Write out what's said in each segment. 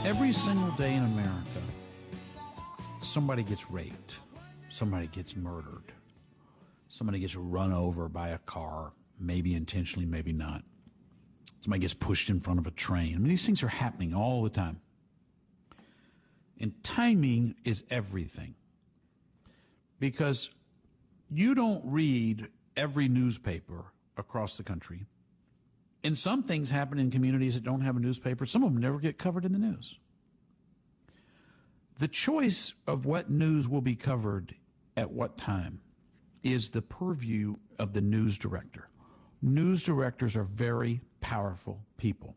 Every single day in America, somebody gets raped, somebody gets murdered, somebody gets run over by a car, maybe intentionally, maybe not. Somebody gets pushed in front of a train. I mean, these things are happening all the time. And timing is everything. Because you don't read every newspaper across the country. And some things happen in communities that don't have a newspaper. Some of them never get covered in the news. The choice of what news will be covered at what time is the purview of the news director. News directors are very powerful people.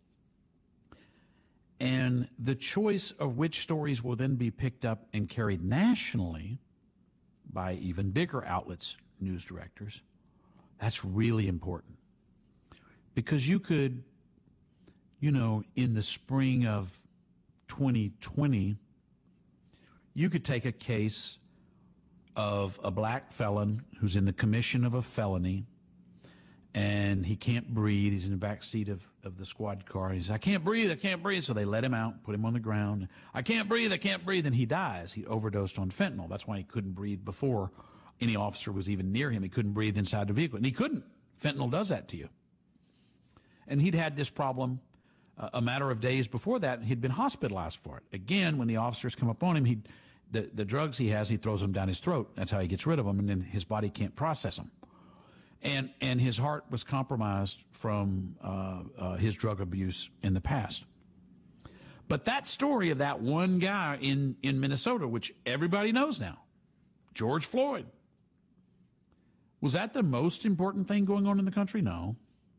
And the choice of which stories will then be picked up and carried nationally by even bigger outlets, news directors, that's really important. Because you could, in the spring of 2020, you could take a case of a black felon who's in the commission of a felony, and he can't breathe. He's in the back seat of the squad car. He says, I can't breathe. So they let him out, put him on the ground. I can't breathe. And he dies. He overdosed on fentanyl. That's why he couldn't breathe before any officer was even near him. He couldn't breathe inside the vehicle. And he couldn't. Fentanyl does that to you. And he'd had this problem a matter of days before that. He'd been hospitalized for it. Again, when the officers come up on him, the drugs he has, he throws them down his throat. That's how he gets rid of them, and then his body can't process them. And his heart was compromised from his drug abuse in the past. But that story of that one guy in Minnesota, which everybody knows now, George Floyd, was that the most important thing going on in the country? No.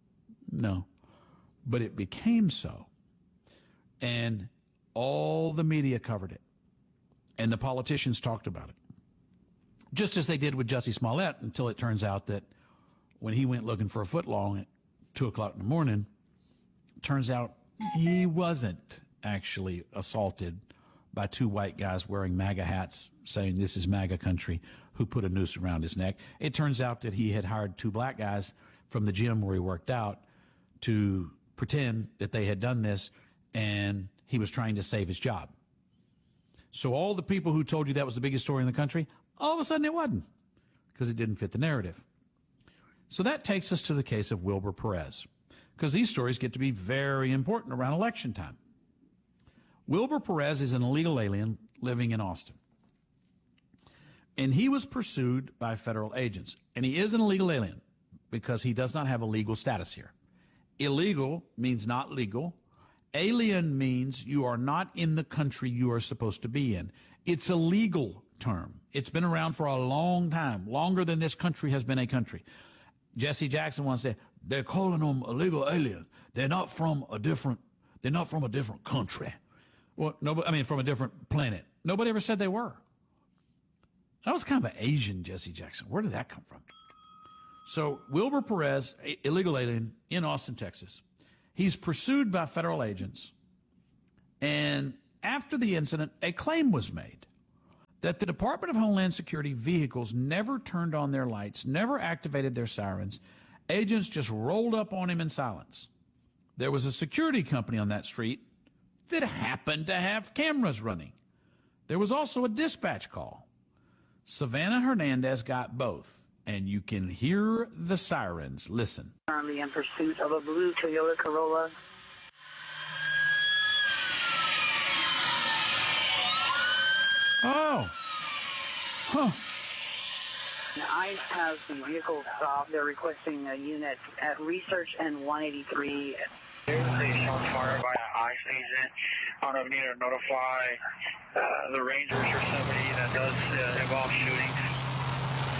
But it became so. And all the media covered it. And the politicians talked about it. Just as they did with Jussie Smollett, until it turns out that when he went looking for a footlong at 2 o'clock in the morning, it turns out he wasn't actually assaulted by two white guys wearing MAGA hats saying this is MAGA country who put a noose around his neck. It turns out that he had hired two black guys from the gym where he worked out to pretend that they had done this, and he was trying to save his job. So all the people who told you that was the biggest story in the country, all of a sudden it wasn't, because it didn't fit the narrative. So that takes us to the case of Wilbur Perez, because these stories get to be very important around election time. Wilbur Perez is an illegal alien living in Austin. And he was pursued by federal agents. And he is an illegal alien because he does not have a legal status here. Illegal means not legal. Alien means you are not in the country you are supposed to be in. It's a legal term. It's been around for a long time, longer than this country has been a country. Jesse Jackson once said, they're calling them illegal aliens. They're not from a different country. Well, from a different planet. Nobody ever said they were. That was kind of an Asian Jesse Jackson. Where did that come from? So Wilbur Perez, illegal alien in Austin, Texas. He's pursued by federal agents. And after the incident, a claim was made that the Department of Homeland Security vehicles never turned on their lights, never activated their sirens. Agents just rolled up on him in silence. There was a security company on that street that happened to have cameras running. There was also a dispatch call. Savannah Hernandez got both, and you can hear the sirens. Listen. Currently in pursuit of a blue Toyota Corolla. Oh. Huh. ICE has the vehicle stopped. They're requesting a unit at Research and 183. There's a shots fired by an ICE agent. I don't know if we need to notify the Rangers or somebody that does involve shooting.